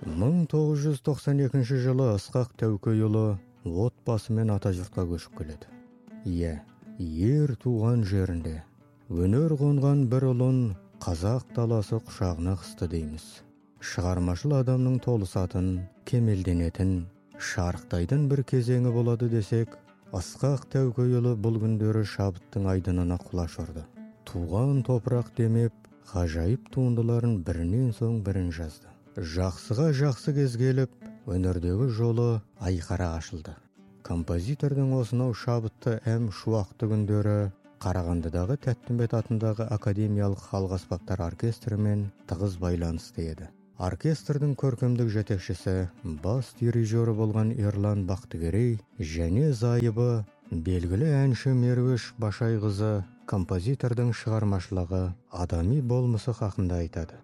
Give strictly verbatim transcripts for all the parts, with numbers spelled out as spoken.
мың тоғыз жүз тоқсан екінші жылы Ысқақ Тәукеұлы отбасымен атажұртқа көшіп келеді. Иә, ер туған жерінде өнер қонған бір ұлын қазақ даласы құшағына қысты дейміз. Шығармашыл адамның толысатын, кемелденетін, шарықтайтын бір кезеңі болады десек, Ысқақ Тәукеұлы бұл күндері шабыттың айдынына құлаш ұрды. Туған топырақ демеп, ғажайып туындыларын бірінен соң бірін жазды. Жақсыға жақсы кез келіп, өнердегі жолы айқара ашылды. Композитордың осынау шабытты әм шуақты күндері Қарағандыдағы Тәттімбет атындағы академиялық халық аспаптар оркестрімен тығыз байланысты еді. Оркестрдің көркемдік жетекшісі, бас дирижері болған Ерлан Бақтыгерей және зайыбы, белгілі әнші Меруеш Башайқызы композитордың шығармашылығы, адами болмысы хақында айтады.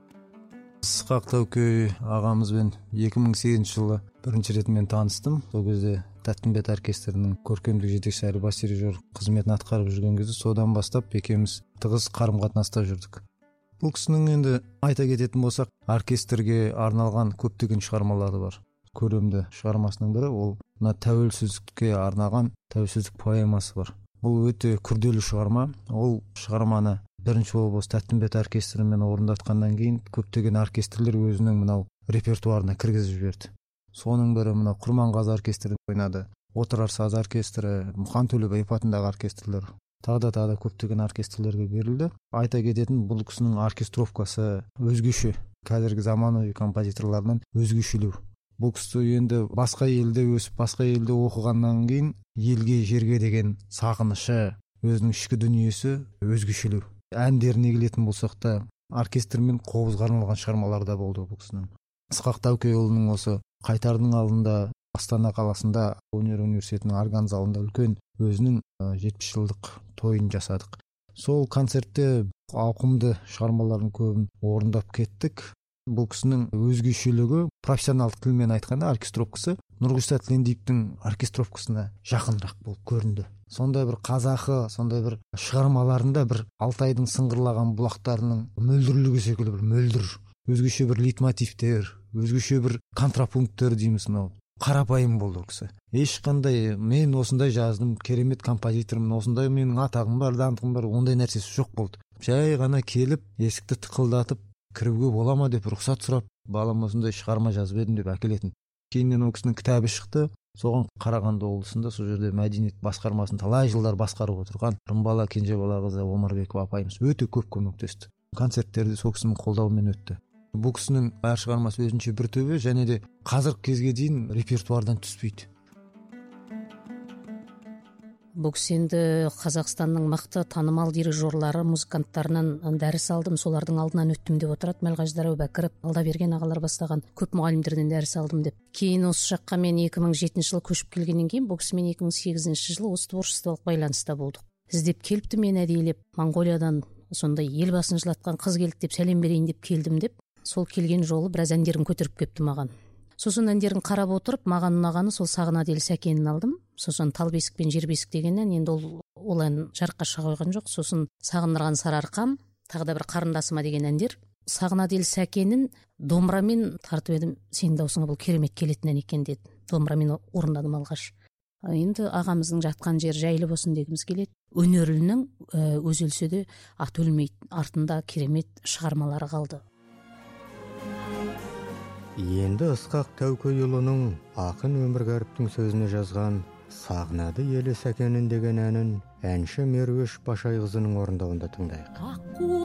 Ысқақ Тәукей ағамызбен екі мың сегізінші жылы бірінші рет мен таныстым. Сол кезде Тәттімбет оркестрінің көркемдік жетекшісі әрі бас дирижер қызметін атқарып жүрген кезде содан бастап екеуміз тығыз қарым-қатынаста жүрдік. Бұл кісінің енді айта кететін болсақ, оркестрге арналған көптеген шығармалары бар. Көремді шығармасының бірі ол мына тәуелсіздікке арналған тәуелсіздік поэмасы бар. Бұл өте күрделі шығарма. Ол шығарманы бірінші болып осы Тәттімбет оркестрімен орындатқаннан кейін көптеген оркестрлер өзінің мынау репертуарына кіргізіп жіберді. Соның бірі мына Құрманғазы оркестрі ойнады, Отырар саз оркестрі, Мұқан Төлебаев атындағы оркестрлер, тағы да тағы да көптеген оркестрлерге берілді. Айта кететін, бұл кісінің оркестровкасы өзгеше, қазіргі заманауи композиторлардан өзгешелеу. Бұл кісі енді басқа елде өсіп, басқа елде оқығаннан кейін елге, жерге деген сағынышы, өзінің ішкі дүниесі өзгешелеу. Әндеріне келетін болсақ та, оркестрмен қобызға арналған шығармалар да болды бұл кісінің. Ысқақ Тәукеұлының осы қайтардың алдында Астана қаласында өнер университетінің орган залында үлкен өзінің жетпіс жылдық тойын жасадық. Сол концертте ауқымды шығармалардың көбін орындап кеттік. Бұл кісінің өзгешелігі, профессионалдық тілмен айтқанда, оркестровкасы Нұрғиса Тілендиевтің оркестровкасына жақынырақ болып көрінді. Сондай бір қазақы, сондай бір шығармаларында бір Алтайдың сыңғырлаған бұлақтарының мөлдірлігі секілді бір мөлдір, өзгеше бір лейтмотивтер, өзгеше бір контрапункттер дейміз, мынау қарапайым болды ол кісі. Ешқандай мен осындай жаздым, керемет композитормын, осындай менің атағым бар, даңқым бар, ондай нәрсесі жоқ болды. Жай ғана келіп, есікті тықылдатып, кіруге бола ма деп рұқсат сұрап, балам осындай шығарма жазып едім деп әкелетін. Кейіннен ол кісінің кітабы шықты. Соған Қарағанды облысында сол жерде мәдениет басқармасын талай жылдар басқарып отырған Рымбала Кенжебалақызы Омарбекова апайымыз өте көп көмектесті. Концерттерде сол кісінің қолдауымен өтті. Бұл кісінің әр шығармасы өзінше бір төбе, және де қазіргі кезге дейін репертуардан түспейді. Бұл кісі енді Қазақстанның мықты танымал дирижерлары, музыканттарынан дәріс алдым, солардың алдынан өттім деп отырады. Мәлғаждар Әубәкіров, Алдаберген ағалар бастаған көп мұғалімдерден дәріс алдым деп. Кейін осы жаққа мен екі мың жетінші жылы көшіп келгеннен кейін бұл кісімен екі мың сегізінші жылы осы творчестволық байланыста болдық. Іздеп келіпті мен әдейілеп, Монғолиядан сондай ел басын жылатқан қыз келді деп сәлем берейін деп келдім деп. Сол келген жолы біраз әндерін көтеріп кепті маған. Сосын әндерін қарап отырып, маған ұнағаны сол Сағынады ел сәкенін алдым. Сосын Тал бесік пен Жер бесік дегеннен енді ол, ол ән жарыққа шыға қойған жоқ. Сосын Сағындырған Сарыарқам, тағы да бір Қарындасыма деген әндер. Сағынады ел сәкенін домбырамен тартып едім. Сенің даусыңа бұл керемет келетін ән екен деді. Домбырамен орындадым алғаш. Енді ағамыздың жатқан жер жайлы болсын дегіміз келеді. Өнерлінің өз өлсе де аты өлмейді. Артында керемет шығармалары қалды. Енді Ысқақ Тәукеұлының ақын Өмірғәріптің сөзіне жазған Сағынады елі сәкенін деген әнін әнші Меруеш Башайқызының орындауында тыңдайық.